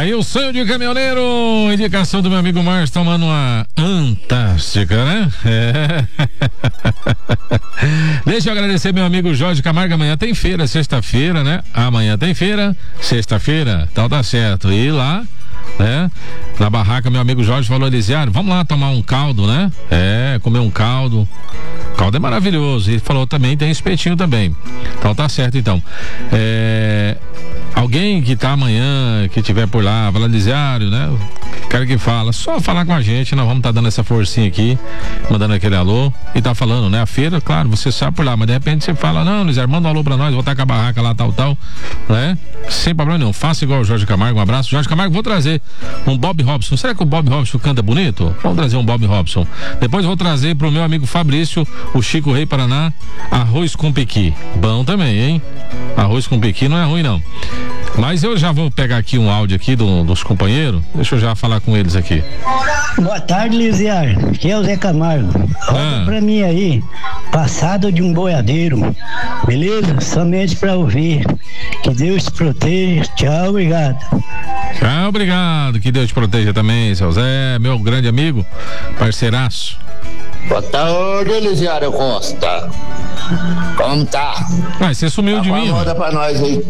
Aí o sonho de caminhoneiro, indicação do meu amigo Márcio, tomando uma Antártica, né? Deixa eu agradecer meu amigo Jorge Camargo. Amanhã tem feira, sexta-feira, né? Amanhã tem feira, sexta-feira, então tá certo. E lá, né? Na barraca, meu amigo Jorge falou: Elisiário, vamos lá tomar um caldo, né? Comer um caldo. Caldo é maravilhoso. E falou também, tem espetinho também. Então tá certo, então. Alguém que tá amanhã, que tiver por lá, Elisiário, né? Quero que fala, só falar com a gente, nós vamos estar dando essa forcinha aqui, mandando aquele alô, e tá falando, né? A feira, claro, você sabe por lá, mas de repente você fala, não, Elisiário, manda um alô pra nós, vou estar com a barraca lá, tal, né? Sem problema nenhum, faça igual o Jorge Camargo, um abraço. Jorge Camargo, vou trazer um Bob Robson. Será que o Bob Robson canta bonito? Vamos trazer um Bob Robson. Depois vou trazer pro meu amigo Fabrício, o Chico Rei Paraná, arroz com pequi. Bom também, hein? Arroz com pequi não é ruim, não. Mas eu já vou pegar aqui um áudio aqui dos companheiros. Deixa eu já falar com eles aqui. Boa tarde, Elisiário. Aqui é o Zé Camargo. Roda pra mim aí, Passado de um Boiadeiro. Beleza? Somente pra ouvir. Que Deus te proteja. Tchau, obrigado. Tchau, obrigado. Que Deus te proteja também, seu Zé, meu grande amigo, parceiraço. Boa tarde, Elisiário Costa. Como tá? Você sumiu de mim. Manda pra nós aí.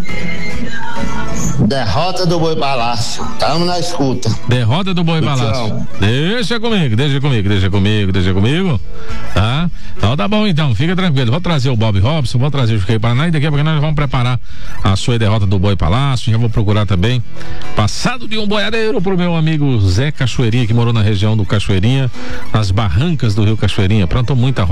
Derrota do Boi Palácio. Tamo na escuta. Derrota do Boi Palácio. Deixa comigo. Tá? Então tá bom, então. Fica tranquilo. Vou trazer o Bob Robson, vou trazer o Chico Paraná e daqui a pouco nós vamos preparar a sua derrota do Boi Palácio. Já vou procurar também Passado de um Boiadeiro pro meu amigo Zé Cachoeirinha, que morou na região do Cachoeirinha, nas barrancas do Rio Cachoeirinha. Plantou muita roça.